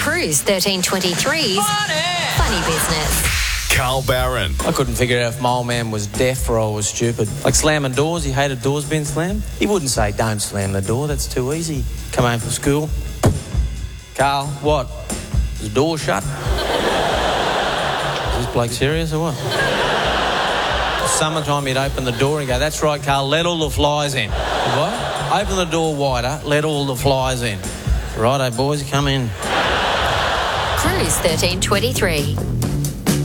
Cruise 1323's Funny Business. Carl Barron. I couldn't figure out if my old man was deaf or I was stupid. Like slamming doors, he hated doors being slammed. He wouldn't say, don't slam the door, that's too easy. Come home from school. Carl, what? Is the door shut? Is this bloke serious or what? Summertime he'd open the door and go, that's right, Carl, let all the flies in. What? Open the door wider, let all the flies in. Righto, boys, come in. Cruise 1323.